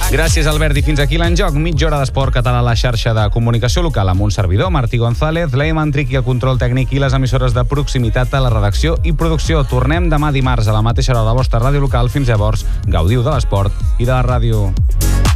Gràcies, Albert. I fins aquí l'Enjoc. Mitja hora d'esport català a la xarxa de comunicació local amb un servidor, Martí González, l'Eyman Tric i el control tècnic i les emissores de proximitat a la redacció i producció. Tornem demà dimarts a la mateixa hora de la vostra ràdio local. Fins llavors, gaudiu de l'esport i de la ràdio.